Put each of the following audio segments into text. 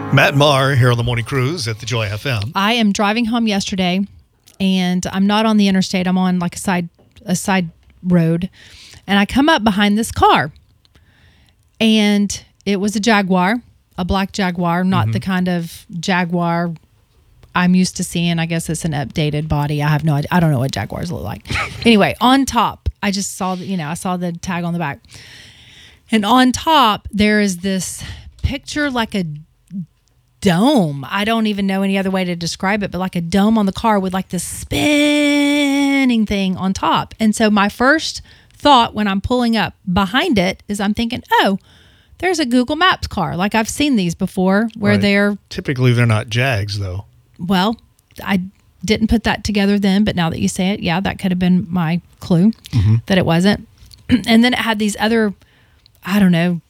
Matt Maher here on the Morning Cruise at the Joy FM. I am driving home yesterday, and I'm not on the interstate. I'm on like a side road, and I come up behind this car, and it was a Jaguar, a black Jaguar, not the kind of Jaguar I'm used to seeing. I guess it's an updated body. I have no idea. I don't know what Jaguars look like. Anyway, on top, I just saw I saw the tag on the back, and on top there is this picture like a dome. I don't even know any other way to describe it, but like a dome on the car with like this spinning thing on top. And so my first thought when I'm pulling up behind it is I'm thinking, oh, there's a Google Maps car. Like I've seen these before where Right. Typically they're not Jags though. Well, I didn't put that together then, but now that you say it, yeah, that could have been my clue that it wasn't. And then it had these other, I don't know,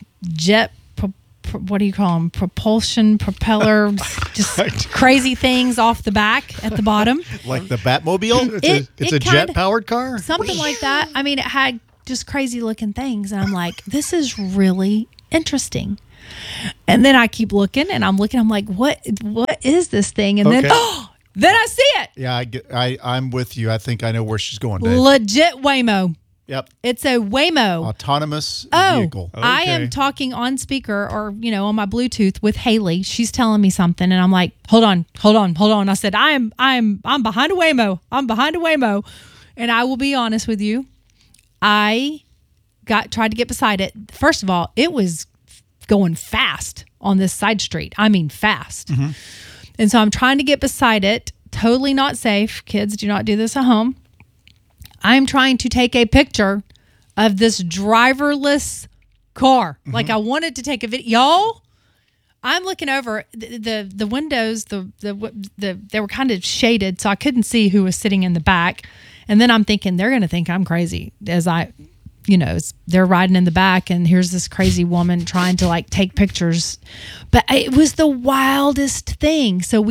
what do you call them? Propeller, just crazy things off the back at the bottom. Like the Batmobile? It's a jet-powered car? Something like that. I mean, it had just crazy looking things. And I'm like, this is really interesting. And then I keep looking and I'm like, what is this thing? And then I see it. Yeah, I'm with you. I think I know where she's going, Dave. Legit Waymo. Yep. It's a Waymo. Autonomous vehicle. Okay. I am talking on speaker or, on my Bluetooth with Haley. She's telling me something and I'm like, hold on. I said, I'm behind a Waymo. I'm behind a Waymo. And I will be honest with you. I tried to get beside it. First of all, it was going fast on this side street. I mean, fast. And so I'm trying to get beside it. Totally not safe. Kids, do not do this at home. I'm trying to take a picture of this driverless car. Like I wanted to take a video. Y'all, I'm looking over the windows. They were kind of shaded, so I couldn't see who was sitting in the back. And then I'm thinking they're going to think I'm crazy as they're riding in the back, and here's this crazy woman trying to like take pictures. But it was the wildest thing. So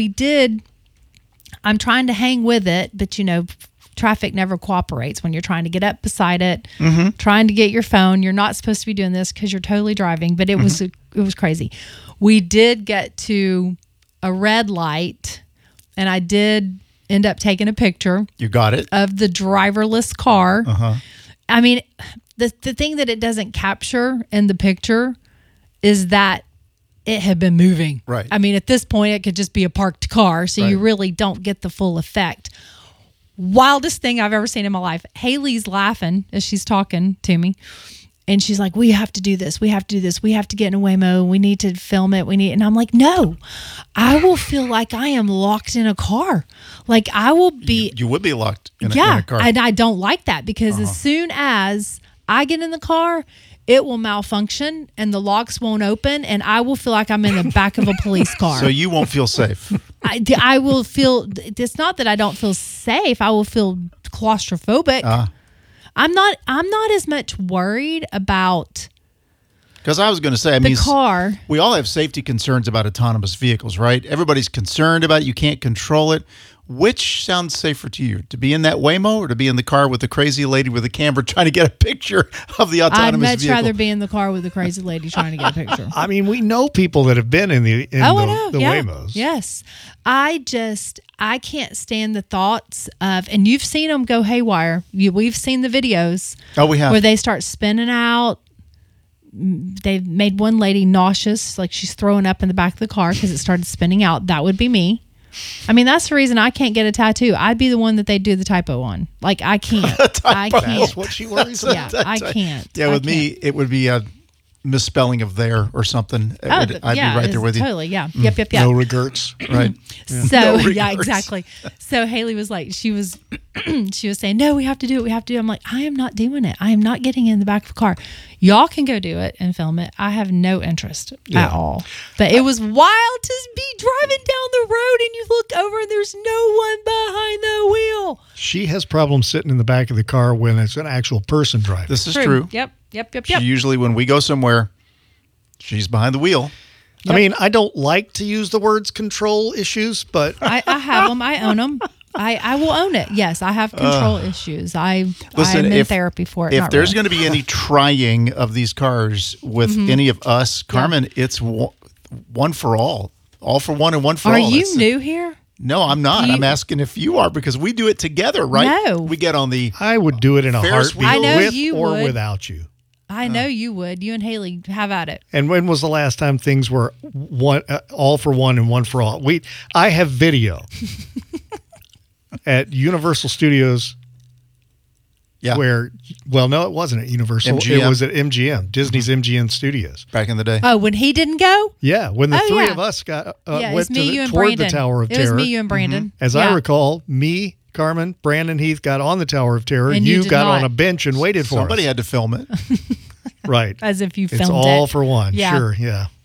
I'm trying to hang with it, but traffic never cooperates when you're trying to get up beside it, trying to get your phone. You're not supposed to be doing this because you're totally driving, but it was crazy. We did get to a red light, and I did end up taking a picture. You got it. Of the driverless car. I mean, the thing that it doesn't capture in the picture is that it had been moving. Right. I mean, at this point, it could just be a parked car, so Right. you really don't get the full effect. Wildest thing I've ever seen in my life. Haley's laughing as she's talking to me. And she's like, we have to do this. We have to do this. We have to get in a Waymo. We need to film it. And I'm like, no, I will feel like I am locked in a car. Like I will be. You would be locked in a car. And I don't like that because as soon as I get in the car, it will malfunction and the locks won't open and I will feel like I'm in the back of a police car. So you won't feel safe. I will feel, it's not that I don't feel safe. I will feel claustrophobic. I'm not as much worried about Because I was going to say, the car. We all have safety concerns about autonomous vehicles, right? Everybody's concerned about it. You can't control it. Which sounds safer to you, to be in that Waymo or to be in the car with the crazy lady with the camera trying to get a picture of the autonomous I'd much vehicle? rather be in the car with the crazy lady trying to get a picture. I mean, we know people that have been in the yeah. Waymos. Yes. I can't stand the thoughts of, and you've seen them go haywire. We've seen the videos. Oh, we have. Where they start spinning out. They've made one lady nauseous, like she's throwing up in the back of the car because it started spinning out. That would be me. I mean, that's the reason I can't get a tattoo. I'd be the one that they do the typo on. Like, I can't. I can't. That's what she worries about. Yeah, I can't. Yeah, with me, it would be a misspelling of there or something. I'd be right there with you. Totally, yeah. Yep. No regrets. Right. So, No yeah, regrets. exactly. So Haley was like, she was saying, no, we have to do it. We have to do it. I'm like, I am not doing it. I am not getting in the back of a car. Y'all can go do it and film it. I have no interest at all. But it was wild to be driving down the road and you look over and there's no one behind the wheel. She has problems sitting in the back of the car when it's an actual person driving. This is true. Yep. She usually, when we go somewhere, she's behind the wheel. I mean, I don't like to use the words control issues, but I have them. I own them. I will own it. Yes, I have control issues. I'm in therapy for it. If Not there's really. going to be any trying of these cars with any of us, Carmen, it's one for all. All for one and one for Are all. you That's- new here? No, I'm not. You- I'm asking if you are because we do it together, right? No. We get on the. I would do it in a Ferris heartbeat, wheel. I know with you or would. without you. I know you would. You and Haley have at it. And when was the last time things were one, all for one and one for all? I have video at Universal Studios. Yeah. Where, well, no, it wasn't at Universal. MGM. It was at MGM, Disney's MGM Studios. Back in the day. Oh, when he didn't go? Yeah, when the Oh, three yeah. of us got Yeah, went it's me, you, and toward Brandon. the Tower of It Terror. was me, you, and Brandon. As Yeah. I recall, me, Carmen, Brandon Heath got on the Tower of Terror. And you You did got on not. a bench and waited for Somebody us. had to film it. Right. As if you filmed It's all it. for one. Yeah. Sure, yeah.